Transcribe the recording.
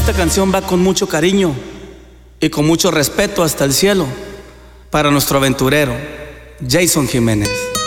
Esta canción va con mucho cariño y con mucho respeto hasta el cielo para nuestro aventurero, Jason Jiménez.